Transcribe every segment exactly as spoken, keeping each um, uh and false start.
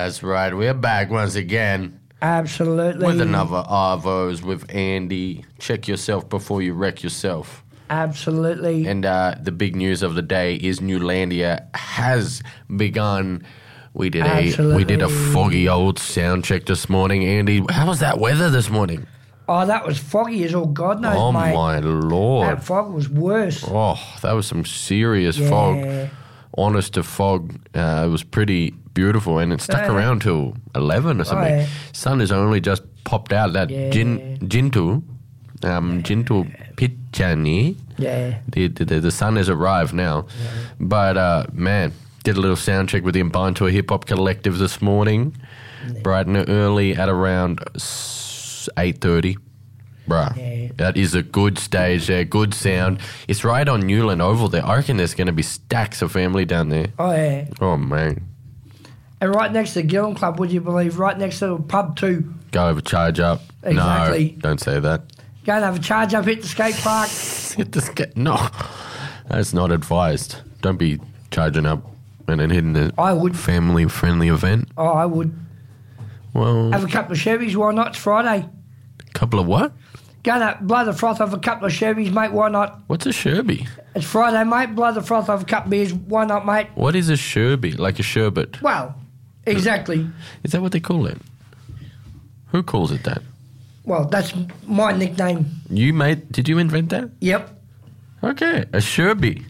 That's right. We're back once again. Absolutely. With another Arvos with Andy. Check yourself before you wreck yourself. Absolutely. And uh, the big news of the day is Newlandia has begun. We did Absolutely. a we did a foggy old sound check this morning. Andy, how was that weather this morning? Oh, that was foggy as all God knows, oh, mate. my Lord. That fog was worse. Oh, that was some serious Yeah. fog. Honest to fog. Uh, it was pretty beautiful, and it stuck Uh, around till eleven or something. Oh, yeah. Sun has only just popped out. That Yeah. Jin, Jintu, um, Jintu Pichani. Yeah. The, the, the sun has arrived now. Yeah. But, uh, man, did a little sound check with the Combined to a Hip Hop Collective this morning. Yeah. Bright and early at around eight thirty. Bruh, Yeah. that is a good stage there, good sound. It's right on Newland Oval there. I reckon there's going to be stacks of family down there. Oh, yeah. Oh, man. And right next to the Gillam Club, would you believe, right next to the pub too. Go over, charge up. Exactly. No, don't say that. Go and have a charge up, hit the skate park. Hit the skate. No, that's not advised. Don't be charging up and then hitting the I would. family-friendly event. Oh, I would. Well, Have a couple of Chevys, why not? It's Friday. couple of what? Go and blow the froth off a couple of Chevys, mate, why not? What's a Sherby? It's Friday, mate, blow the froth off a couple of beers, why not, mate? What is a Sherby? Like a sherbet? Well, exactly. Is that what they call it? Who calls it that? Well, that's my nickname. You made? Did you invent that? Yep. Okay, a Sherby.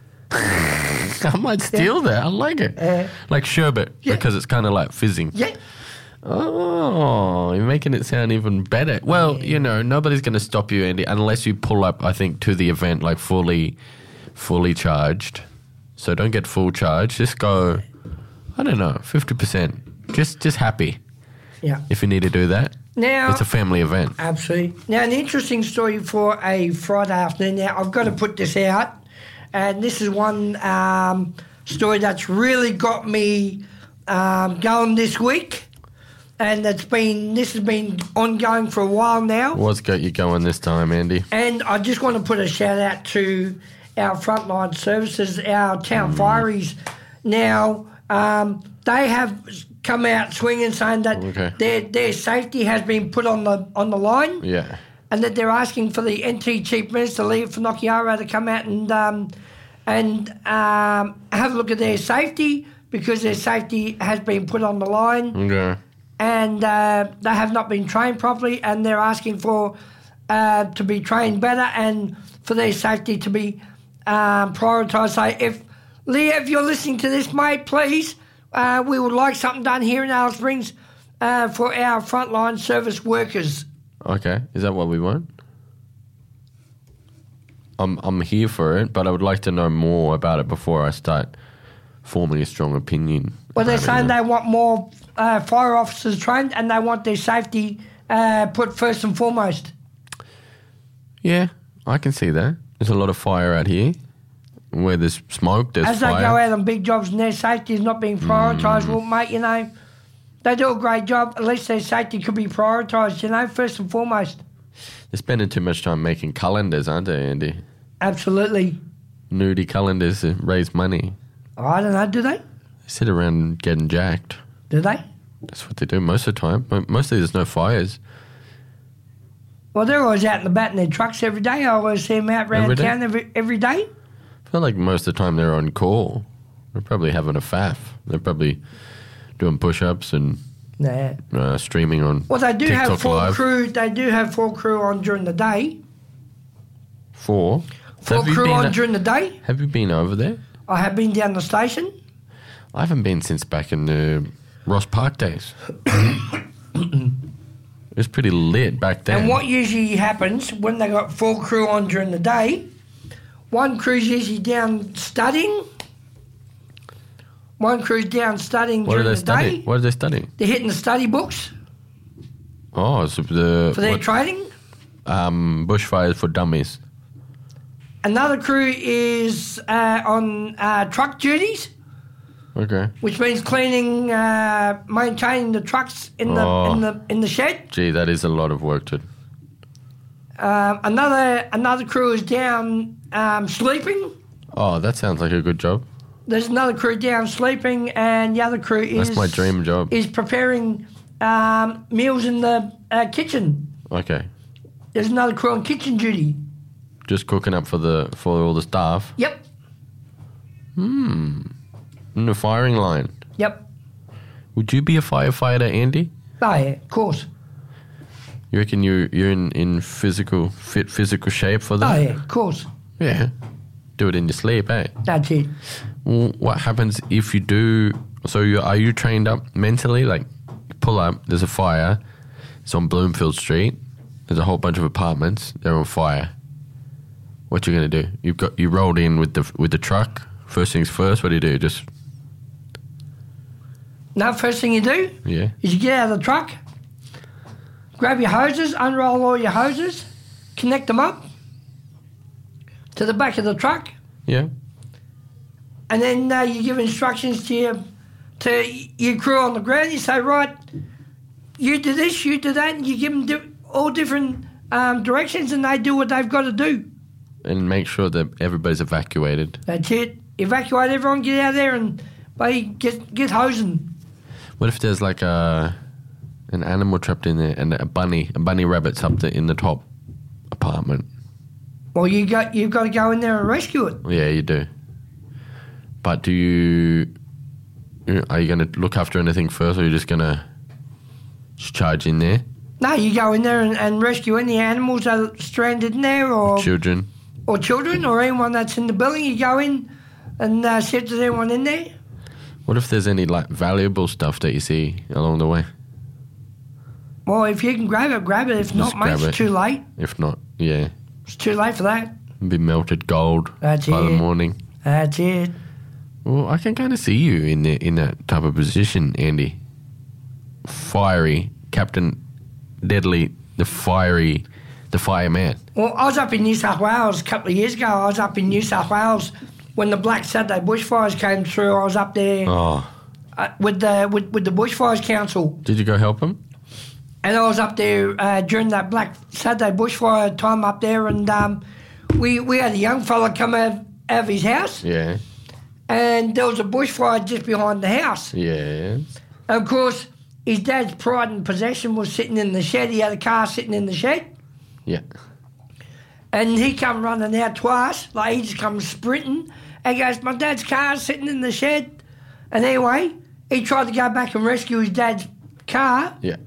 I might steal that. I like it. Uh, Like sherbet, yeah. because it's kind of like fizzing. yeah. Oh, you're making it sound even better. Well, you know, nobody's going to stop you, Andy, unless you pull up, I think, to the event like fully, fully charged. So don't get full charge. Just go, I don't know, fifty percent. Just, just happy Yeah. if you need to do that. Now, It's a family event. absolutely. Now, an interesting story for a Friday afternoon. Now, I've got to put this out, and this is one um, story that's really got me um, going this week, and it's been this has been ongoing for a while now. What's got you going this time, Andy? And I just want to put a shout out to our frontline services, our town fireys. Now, um, they have come out swinging, saying that Okay. their their safety has been put on the on the line, Yeah. and that they're asking for the N T Chief Minister, Leo Finocchiaro, to come out and um, and um, have a look at their safety, because their safety has been put on the line. Okay. And uh, they have not been trained properly, and they're asking for uh, to be trained better and for their safety to be um, prioritised. So if, Leah, if you're listening to this, mate, please, uh, we would like something done here in Alice Springs uh, for our frontline service workers. Okay. Is that what we want? I'm I'm here for it, but I would like to know more about it before I start forming a strong opinion. Well, they're about it, saying you know. they want more uh, fire officers trained, and they want their safety uh, put first and foremost. Yeah, I can see that. There's a lot of fire out here. Where there's smoke, there's As fire. they go out on big jobs and their safety is not being prioritised, Mm. well, mate, you know, they do a great job. At least their safety could be prioritised, you know, first and foremost. They're spending too much time making calendars, aren't they, Andy? Absolutely. Nudie calendars to raise money. I don't know, do they? They sit around getting jacked. Do they? That's what they do most of the time. Mo- Mostly there's no fires. Well, they're always out and about in their trucks every day. I always see them out around Every day? town every, every day. I feel like most of the time they're on call. They're probably having a faff. They're probably doing push-ups and Nah. uh, streaming on Well, they do TikTok have four Live. crew. They do have four crew on during the day. Four? Four Have you crew been on a- during the day. Have you been over there? I have been down the station. I haven't been since back in the Ross Park days. It was pretty lit back then. And what usually happens when they got full crew on during the day, one crew's usually down studying, one crew's down studying What are during they the studying? day. What are they studying? They're hitting the study books Oh, so the for their what- training. um, bushfires for dummies. Another crew is uh, on uh, truck duties, Okay. which means cleaning, uh, maintaining the trucks in the Oh. in the in the shed. Gee, that is a lot of work to. Um, another another crew is down um, sleeping. Oh, that sounds like a good job. there's another crew down sleeping, and the other crew is... That's my dream job. ...is preparing um, meals in the uh, kitchen. Okay. There's another crew on kitchen duty. Just cooking up for the for all the staff? Yep. Hmm. In the firing line? Yep. Would you be a firefighter, Andy? Oh, yeah, of course. You reckon you, you're in, in physical, fit physical shape for that? Oh, yeah, of course. Yeah. Do it in your sleep, eh? That's it. Well, what happens if you do... So you, are you trained up mentally? Like, you pull up, there's a fire. It's on Bloomfield Street. There's a whole bunch of apartments. They're on fire. What you going to do? You've got you rolled in with the with the truck. First things first, what do you do? Just... No, first thing you do Yeah. is you get out of the truck, grab your hoses, unroll all your hoses, connect them up to the back of the truck, Yeah. and then uh, you give instructions to your, to your crew on the ground. You say, right, you do this, you do that, and you give them di- all different um, directions, and they do what they've got to do. And make sure that everybody's evacuated. That's it. Evacuate everyone, get out there, and buddy, get get hosing. What if there's like a an animal trapped in there and a bunny, a bunny rabbit's up there in the top apartment? Well, you got you've got to go in there and rescue it. Yeah, you do. But do you... Are you going to look after anything first, or are you just going to just charge in there? No, you go in there and, and rescue any animals that are stranded in there, or Children? or children, or anyone that's in the building. You go in and uh, see if there's anyone in there. What if there's any like valuable stuff that you see along the way? Well, if you can grab it, grab it. If not, mate, grab it's it. too late. If not, yeah. It's too late for that. It'd be melted gold That's by the it. morning. That's it. Well, I can kind of see you in the, in that type of position, Andy. Fiery, Captain Deadly, the fiery, the fireman. Well, I was up in New South Wales a couple of years ago. I was up in New South Wales when the Black Saturday bushfires came through. I was up there Oh, uh, with the with, with the Bushfires Council, did you go help him? and I was up there uh, during that Black Saturday bushfire time up there, and um, we we had a young fella come out, out of his house, Yeah, and there was a bushfire just behind the house. yeah. And of course, his dad's pride and possession was sitting in the shed. He had a car sitting in the shed. Yeah. And he come running out twice, like he just comes sprinting, and he goes, my dad's car's sitting in the shed. And anyway, he tried to go back and rescue his dad's car. Yeah.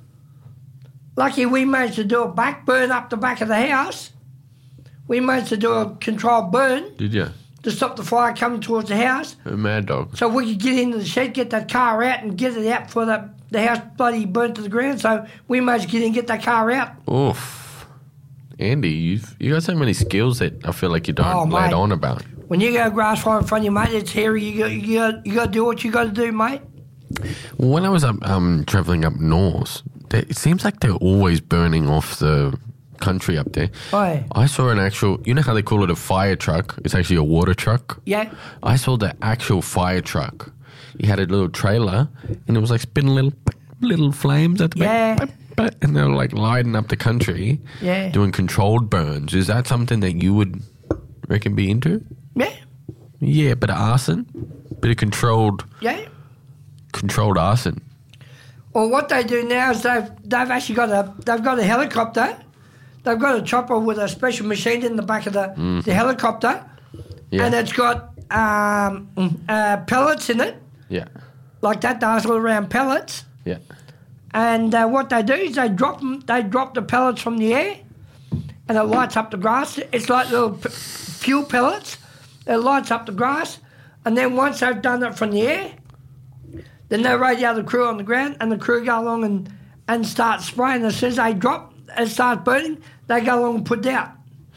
Lucky we managed to do a back burn up the back of the house. We managed to do a controlled burn Did you? to stop the fire coming towards the house. A mad dog. So we could get into the shed, get that car out, and get it out before the, the house bloody burnt to the ground. So we managed to get in and get that car out. Oof. Andy, you've you got so many skills that I feel like you don't Oh, let mate. on about. When you go grass fire in front of you, mate, it's hairy. You got, you got, you got to do what you got to do, mate. When I was up um, traveling up north, they, it seems like they're always burning off the country up there. Oi. I saw an actual, you know how they call it a fire truck? It's actually a water truck. Yeah. I saw the actual fire truck. He had a little trailer, and it was like spinning little little flames at the Yeah. back. And they were like lighting up the country, Yeah. doing controlled burns. Is that something that you would reckon be into? Yeah. Yeah, bit of arson, bit of controlled Yeah. controlled arson. Well, what they do now is they've they've actually got a they've got a helicopter. They've got a chopper with a special machine in the back of the, Mm. the helicopter, Yeah, and it's got um, uh, pellets in it, yeah, like that. Those little round pellets. yeah. And uh, what they do is they drop them, they drop the pellets from the air, and it lights up the grass. It's like little p- fuel pellets. It lights up the grass, and then once they've done it from the air, then they radio the crew on the ground, and the crew go along and, and start spraying. As soon as they drop and start burning, they go along and put it out.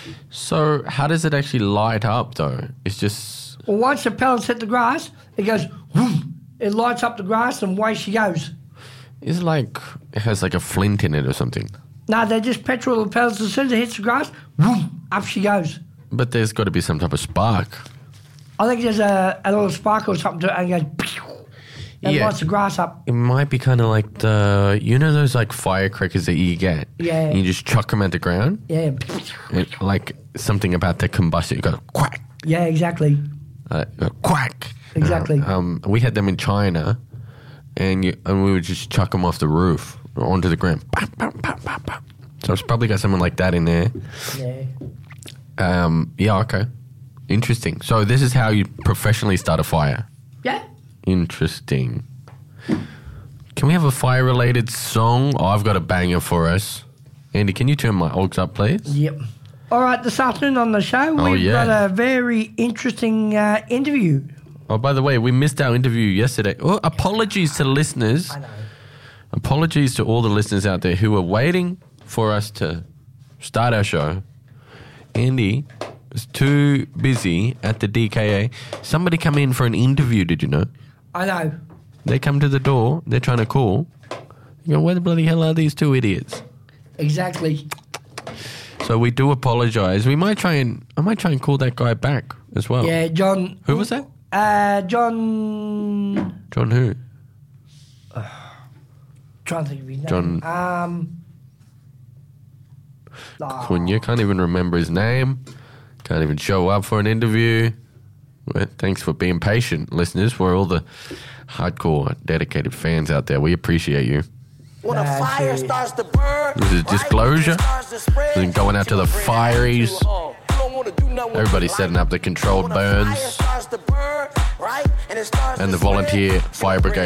So how does it actually light up though? It's just Well, once the pellets hit the grass, it goes, whoom, it lights up the grass, and away she goes. it's like it has like a flint in it or something. No, they're just petrol pellets. As soon as it hits the grass, whoom, up she goes. But there's got to be some type of spark. I think there's a, a little spark or something to it, and it goes, pew, and Yeah. lights the grass up. It might be kind of like the you know those like firecrackers that you get. Yeah. And you just chuck them at the ground. Yeah, It, like something about the combustion. You go quack. yeah, exactly. uh, uh, quack. Exactly. Uh, um, we had them in China, and you, and we would just chuck them off the roof or onto the ground. Bam, bam, bam, bam, bam. So it's probably got something like that in there. Yeah. Um, yeah, okay. Interesting. So this is how you professionally start a fire. Yeah. Interesting. Can we have a fire-related song? Oh, I've got a banger for us. Andy, can you turn my aux up, please? Yep. All right, this afternoon on the show, we've Oh, yeah. got a very interesting uh, interview. Oh, by the way, we missed our interview yesterday. Oh, apologies to listeners. I know. Apologies to all the listeners out there who were waiting for us to start our show. Andy was too busy at the D K A. Somebody come in for an interview, did you know? I know. They come to the door, they're trying to call. You go, where the bloody hell are these two idiots? Exactly. So we do apologise. We might try and, I might try and call that guy back as well. Yeah, John. Who was that? Uh, John. John who? Trying to think of his name. John- Um. oh, Cunha, can't even remember his name. Can't even show up for an interview. Well, thanks for being patient, listeners, for all the hardcore, dedicated fans out there. We appreciate you. When a That's fire it. starts to burn, This is disclosure. Then going out to the fireys. Everybody's setting up the controlled burns. And And the volunteer fire brigade